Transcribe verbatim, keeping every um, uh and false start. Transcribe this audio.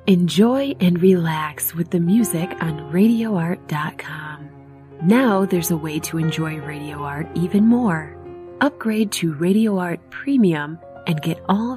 Enjoy and relax with the music on radio art dot com. Now there's a way to enjoy Radio Art even more. Upgrade to Radio Art Premium and get all